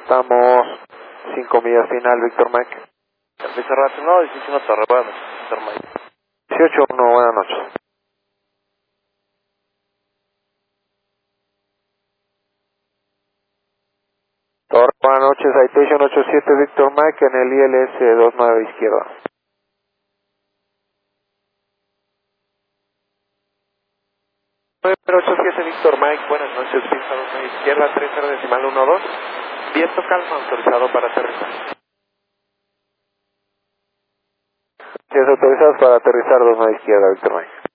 Estamos 5 millas final, Víctor Mike. Pizarra, no, 18 Torre, buenas noches, Víctor Mike. 18-1, buenas noches. Torre, buenas noches, Citation 87, Víctor Mike en el ILS 29 izquierda. Número 87, Víctor Mike, buenas noches, pista 29 izquierda, 30 decimal 12, viento calma, autorizado para aterrizar. Sí, es autorizado para aterrizar 29 izquierda, Víctor Mike.